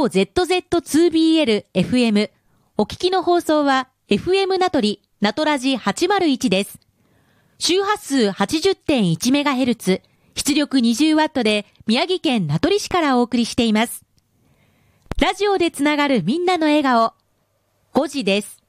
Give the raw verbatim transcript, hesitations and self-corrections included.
オーゼットゼットツービーエルエフエム。お聞きの放送は エフエム 名取、名取ラジはちまるいちです。周波数 はちじゅってんいちメガヘルツ、出力 にじゅうワット で宮城県名取市からお送りしています。ラジオでつながるみんなの笑顔、ごじです。